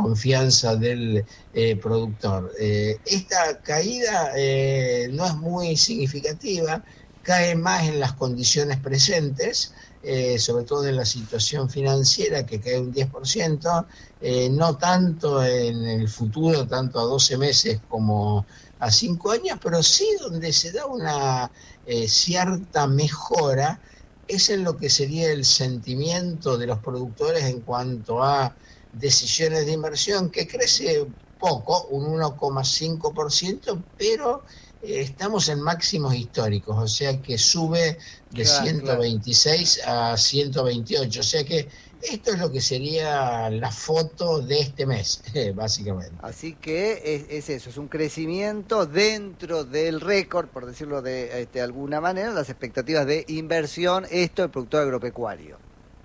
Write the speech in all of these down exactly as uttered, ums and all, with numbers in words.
confianza del eh, productor. Eh, esta caída eh, no es muy significativa, cae más en las condiciones presentes, eh, sobre todo en la situación financiera, que cae un diez por ciento, eh, no tanto en el futuro, tanto a doce meses como a cinco años, pero sí donde se da una eh, cierta mejora es en lo que sería el sentimiento de los productores en cuanto a decisiones de inversión, que crece poco, un uno coma cinco por ciento, pero eh, estamos en máximos históricos, o sea que sube de Claro, ciento claro. veintiséis a ciento veintiocho, o sea que esto es lo que sería la foto de este mes, básicamente. Así que es, es eso, es un crecimiento dentro del récord, por decirlo de este, alguna manera, las expectativas de inversión, esto el productor agropecuario.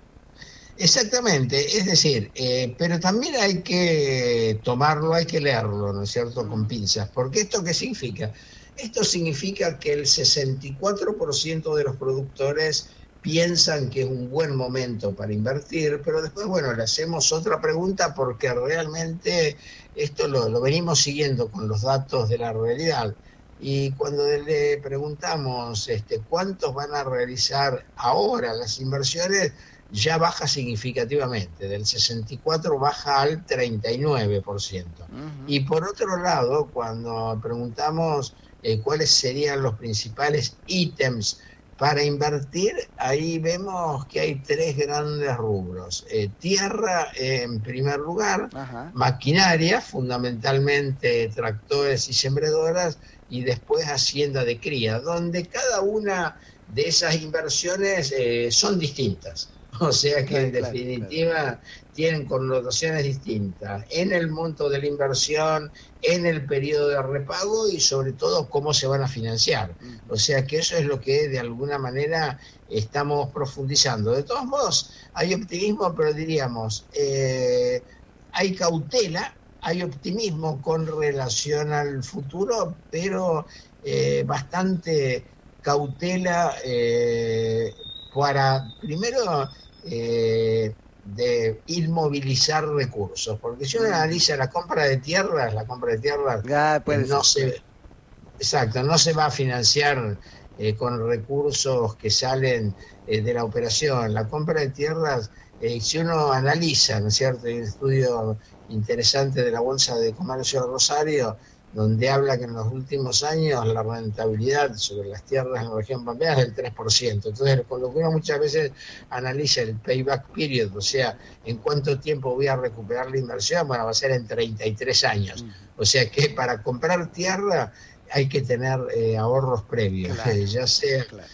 Exactamente, es decir, eh, pero también hay que tomarlo, hay que leerlo, ¿no es cierto?, con Ujú. pinzas, porque ¿esto qué significa? Esto significa que el sesenta y cuatro por ciento de los productores piensan que es un buen momento para invertir, pero después, bueno, le hacemos otra pregunta porque realmente esto lo, lo venimos siguiendo con los datos de la realidad. Y cuando le preguntamos este, cuántos van a realizar ahora las inversiones, ya baja significativamente, del sesenta y cuatro baja al treinta y nueve por ciento. Ujú. Y por otro lado, cuando preguntamos eh, cuáles serían los principales ítems para invertir, ahí vemos que hay tres grandes rubros. Eh, tierra eh, en primer lugar, Ajá. maquinaria, fundamentalmente tractores y sembradoras, y después hacienda de cría, donde cada una de esas inversiones eh, son distintas. O sea que en Claro, claro, claro. definitiva tienen connotaciones distintas en el monto de la inversión, en el periodo de repago y sobre todo cómo se van a financiar. Ujú. O sea que eso es lo que de alguna manera estamos profundizando. De todos modos, hay optimismo, pero diríamos, eh, hay cautela, hay optimismo con relación al futuro, pero eh, bastante cautela eh, para, primero, eh, de inmovilizar recursos, porque si uno Ujú. analiza la compra de tierras, la compra de tierras Ah, eh, puede no ser, claro. se, exacto, no se va a financiar eh, con recursos que salen eh, de la operación. La compra de tierras, eh, si uno analiza, ¿no es cierto? Hay un estudio interesante de la Bolsa de Comercio de Rosario, donde habla que en los últimos años la rentabilidad sobre las tierras en la región pampeana es del tres por ciento. Entonces, con lo que uno muchas veces analiza el payback period, o sea, en cuánto tiempo voy a recuperar la inversión, bueno, va a ser en treinta y tres años. Ujú. O sea que para comprar tierra hay que tener eh, ahorros previos, Claro, ya sea claro.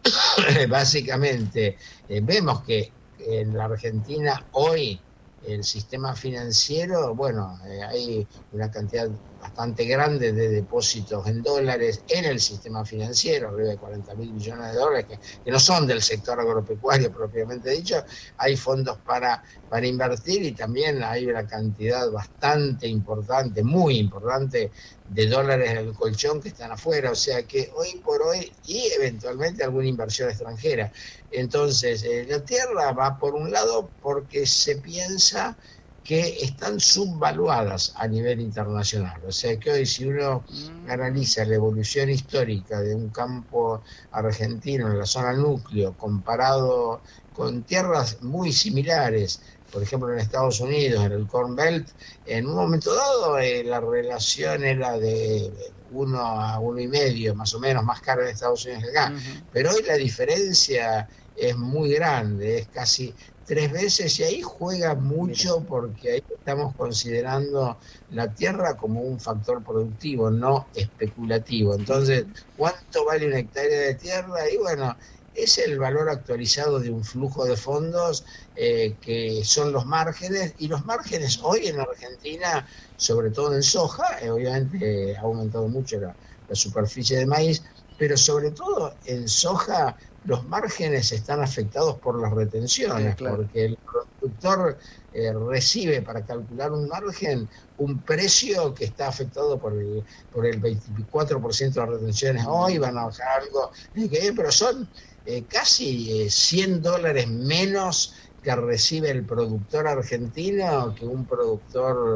básicamente, eh, vemos que en la Argentina hoy el sistema financiero, bueno, eh, hay una cantidad bastante grande de depósitos en dólares en el sistema financiero, arriba de cuarenta mil millones de dólares, que, que no son del sector agropecuario propiamente dicho. Hay fondos para, para invertir y también hay una cantidad bastante importante, muy importante, de dólares en el colchón que están afuera, o sea que hoy por hoy, y eventualmente alguna inversión extranjera. Entonces, eh, la tierra va por un lado porque se piensa que están subvaluadas a nivel internacional. O sea que hoy si uno Ujú. analiza la evolución histórica de un campo argentino en la zona núcleo comparado con tierras muy similares, por ejemplo en Estados Unidos, en el Corn Belt, en un momento dado eh, la relación era de uno a uno y medio, más o menos, más cara en Estados Unidos que acá. Ujú. Pero hoy la diferencia es muy grande, es casi tres veces, y ahí juega Mira. mucho porque ahí estamos considerando la tierra como un factor productivo, no especulativo. Entonces, Ujú. ¿cuánto vale una hectárea de tierra? Y bueno, es el valor actualizado de un flujo de fondos eh, que son los márgenes, y los márgenes hoy en Argentina, sobre todo en soja, eh, obviamente eh, ha aumentado mucho la, la superficie de maíz, pero sobre todo en soja los márgenes están afectados por las Sí, retenciones, claro. porque el productor eh, recibe para calcular un margen un precio que está afectado por el, por el veinticuatro por ciento de las retenciones. Hoy van a Ujú. bajar algo, pero son eh, casi eh, cien dólares menos que recibe el productor argentino que un productor